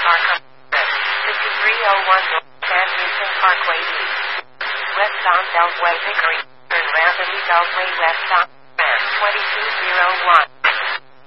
Park. This is 301 North San Houston Parkway East. West on Beltway Hickory. Turn rapidly Beltway west on.